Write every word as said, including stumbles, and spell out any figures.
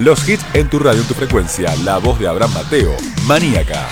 Los hits en tu radio, en tu frecuencia. La voz de Abraham Mateo, Maníaca.